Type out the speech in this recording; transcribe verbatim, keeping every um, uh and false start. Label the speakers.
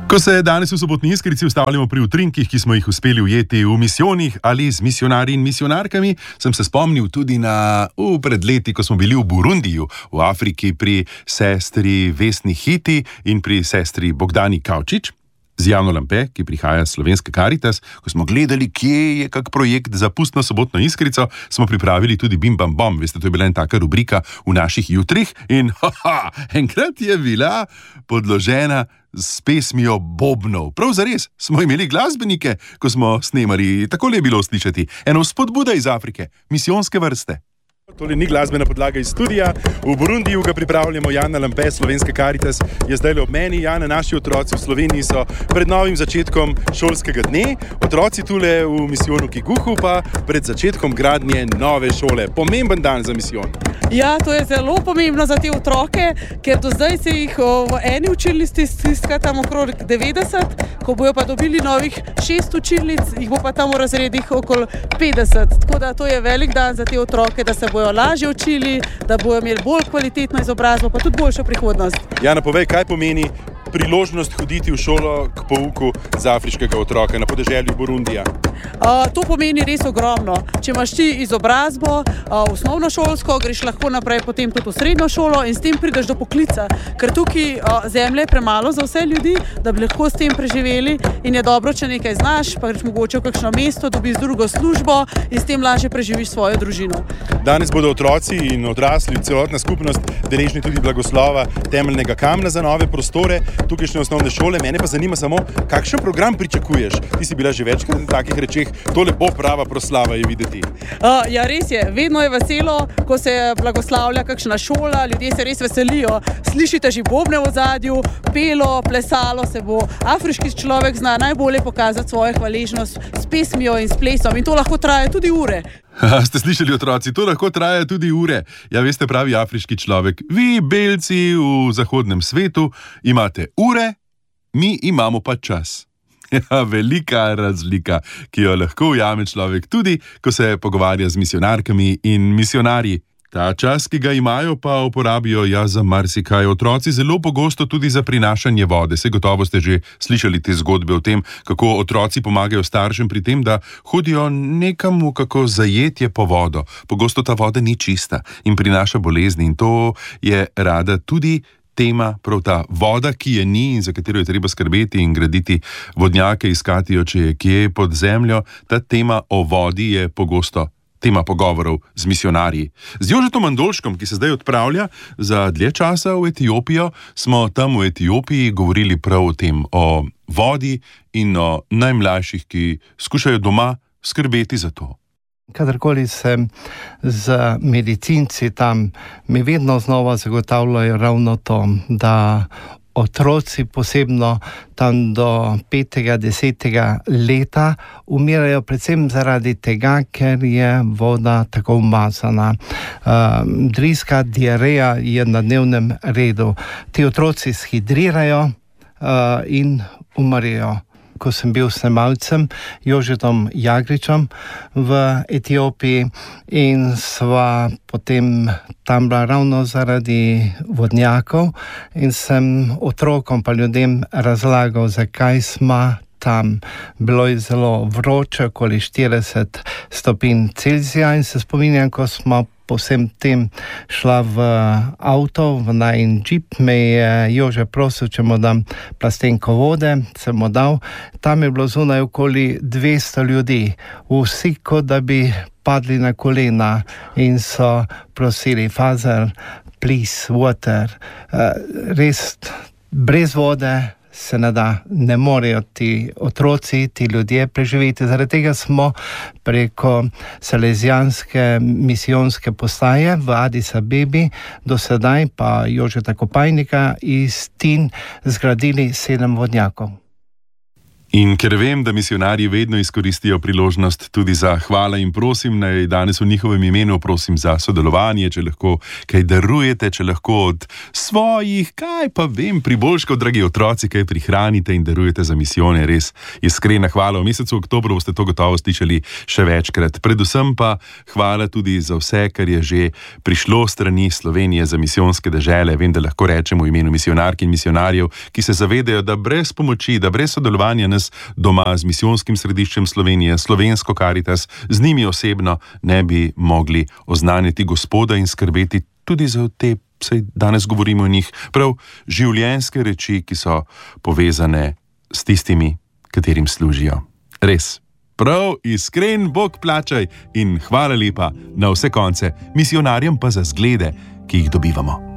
Speaker 1: Ko se danes v Sobotni Iskrici ustavljamo pri utrinkih, ki smo jih uspeli ujeti v misijonih ali z misionarji in misionarkami, sem se spomnil tudi na v pred leti, ko smo bili v Burundiju, v Afriki, pri sestri Vesni Hiti in pri sestri Bogdani Kavčič. Z Jano Lampe, ki prihaja z Slovenske Karitas, ko smo gledali, kje je kak projekt za pustno Sobotno Iskrico, smo pripravili tudi Bim Bam Bom. Veste, to je bila ena taka rubrika v naših jutrih in haha, enkrat je bila podložena s pesmijo bobnov. Prav zares smo imeli glasbenike, ko smo snemali, takole je bilo slišati. Eno spodbuda iz Afrike, misijonske vrste. Tole ni glasbena podlaga iz studia. V Burundiju ga pripravljamo. Jana Lampe, Slovenske Karitas, je zdaj ob meni. Jana, naši otroci v Sloveniji so pred novim začetkom šolskega dne. Otroci tule v misijonu Kiguhu pa pred začetkom gradnje nove šole. Pomemben dan za misijon.
Speaker 2: Ja, to je zelo pomembno za te otroke, ker do zdaj se jih v eni učilnici stiska tam okrog devetdeset, ko bojo pa dobili novih šest učilnic, jih bo pa tam v razredih okoli petdeset. Tako da to je velik dan za te otroke, da se bojo lažje učili, da bojo imeli bolj kvalitetno izobrazbo, pa tudi boljšo prihodnost.
Speaker 1: Jana, povej, kaj pomeni priložnost hoditi v šolo k pouku za afriškega otroka na podeželju Burundija?
Speaker 2: Uh, to pomeni res ogromno. Če imaš ti izobrazbo, uh, osnovnošolsko, greš lahko naprej potem tudi v srednjo šolo in s tem prideš do poklica, ker tukaj uh, zemlje je premalo za vse ljudi, da bi lahko s tem preživeli in je dobro, če nekaj znaš, pa greš mogoče v kakšno mesto, dobiš drugo službo in s tem lažje preživiš svojo družino.
Speaker 1: Danes bodo otroci in odrasli, celotna skupnost deležni tudi blagoslova temeljnega kamna za nove prostore tukajšnje osnovne šole. Mene pa zanima samo, kakšen program pričakuješ? Ti si bila že večkrat na takih rečeh, to lepo prava proslava je videti.
Speaker 2: Uh, ja, res je. Vedno je veselo, ko se blagoslavlja kakšna šola, ljudje se res veselijo. Slišite že bobne v ozadju, pelo, plesalo se bo. Afriški človek zna najbolje pokazati svojo hvaležnost s pesmijo in s plesom in to lahko traja tudi ure.
Speaker 1: Ste slišali, otroci, to lahko traja tudi ure. Ja, veste, pravi afriški človek, vi, belci v zahodnem svetu, imate ure, mi imamo pa čas. Ja, velika razlika, ki jo lahko ujame človek tudi, ko se pogovarja z misionarkami in misionarji. Ta čas, ki ga imajo, pa uporabijo ja za marsikaj. Otroci zelo pogosto tudi za prinašanje vode. Saj gotovo ste že slišali te zgodbe o tem, kako otroci pomagajo staršem pri tem, da hodijo nekam v kako zajetje po vodo. Pogosto ta voda ni čista in prinaša bolezni in to je rada tudi tema, prav ta voda, ki je ni in za katero je treba skrbeti in graditi vodnjake, iskati jo, če je kje pod zemljo. Ta tema o vodi je pogosto tema pogovorov z misionarji. Z Jožetom Mandolškom, ki se zdaj odpravlja za dlje časa v Etiopijo, smo tam v Etiopiji govorili prav o tem, o vodi in o najmlajših, ki skušajo doma skrbeti za to.
Speaker 3: Kadarkoli se z medicinci tam, mi vedno znova zagotavljajo ravno to, da otroci posebno tam do petega, desetega leta umirajo predvsem zaradi tega, ker je voda tako umazana. Uh, driska, diareja je na dnevnem redu. Ti otroci shidrirajo uh, in umrejo. Ko sem bil snemalcem Jožetom Jagričem v Etiopiji in sva potem tam bila ravno zaradi vodnjakov in sem otrokom pa ljudem razlagal, zakaj smo tam. Bilo je zelo vroče, okoli štirideset stopinj Celzija in se spominjam, ko smo po vsem tem šla v avto, v najin džip, me je Jože prosil, če mu dam plastenko vode, sem mu dal. Tam je bilo zunaj okoli dvesto ljudi, vsi kot da bi padli na kolena in so prosili, Father, please, water. Uh, res, brez vode se ne da, ne morejo ti otroci, ti ljudje preživeti. Zaradi tega smo preko Salezijanske misijonske postaje v Addis Abebi do sedaj pa Jožeta Kopajnika iz Tin zgradili sedem vodnjakov.
Speaker 1: In ker vem, da misijonarji vedno izkoristijo priložnost tudi za hvala in prosim, naj danes v njihovem imenu prosim za sodelovanje, če lahko kaj darujete, če lahko od svojih, kaj pa vem, priboljškov, dragi otroci, kaj prihranite in darujete za misijone. Res iskrena hvala. V mesecu oktobru boste to gotovo slišali še večkrat. Predvsem pa hvala tudi za vse, kar je že prišlo strani Slovenije za misijonske dežele. Vem, da lahko rečemo v imenu misijonark in misijonarjev, ki se zavedajo, da brez pomoči, da brez sodelovanja nas doma z misijonskim središčem Slovenije, Slovensko Karitas, z njimi osebno ne bi mogli oznaniti Gospoda in skrbeti tudi za te, saj danes govorimo o njih, prav življenjske reči, ki so povezane s tistimi, katerim služijo. Res, prav iskren Bog plačaj in hvala lepa na vse konce, misijonarjem pa za zglede, ki jih dobivamo.